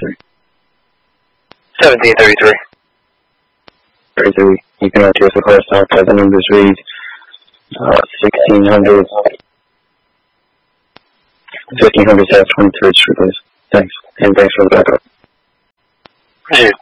1733. 1733. 33. You can RTS the class out. The numbers read 1600. 1500 South 23rd Street, please. Thanks. And thanks for the backup. Yeah.